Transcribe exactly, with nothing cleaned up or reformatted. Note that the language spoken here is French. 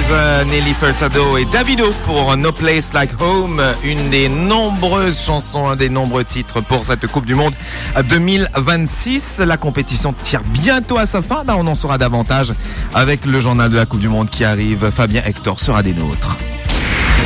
euh, Nelly Furtado et Davido pour No Place Like Home, une des nombreuses chansons, un des nombreux titres pour cette Coupe du Monde deux mille vingt-six. La compétition tire bientôt à sa fin. Ben, on en saura davantage avec le journal de la Coupe du Monde qui arrive. Fabien Hector sera des nôtres.